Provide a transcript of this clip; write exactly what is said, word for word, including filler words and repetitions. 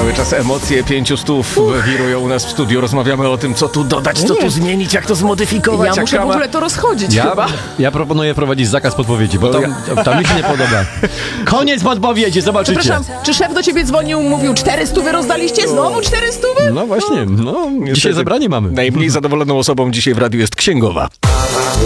Cały czas emocje pięciu stów wirują u nas w studiu. Rozmawiamy o tym, co tu dodać, co Nie. tu zmienić, jak to zmodyfikować. Ja muszę jak w ogóle to rozchodzić Ja, chyba. ja proponuję prowadzić zakaz podpowiedzi, bo to, to mi się nie podoba. Koniec podpowiedzi, zobaczycie. Przepraszam, czy szef do ciebie dzwonił, mówił cztery stówy rozdaliście? Znowu cztery stówy? No właśnie, no, dzisiaj zebranie mamy. Najmniej zadowoloną osobą dzisiaj w radiu jest księgowa.